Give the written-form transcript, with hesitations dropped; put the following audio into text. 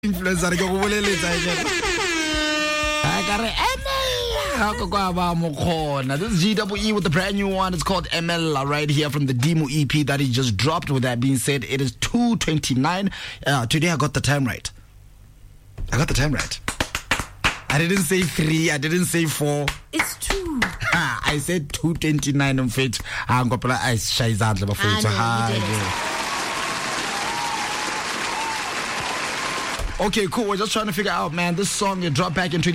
influencer ke go boleletsa again. I got it. This is GWE with the brand new one. It's called ML right here from the Demo EP that he just dropped. With that being said, it is 2:29. Today I got the time right. I didn't say 3. I didn't say 4. It's 2. I said 2:29 on fit. I'm going to ice shayzandla bafethu. Okay, cool. We're just trying to figure out, man, this song you dropped back in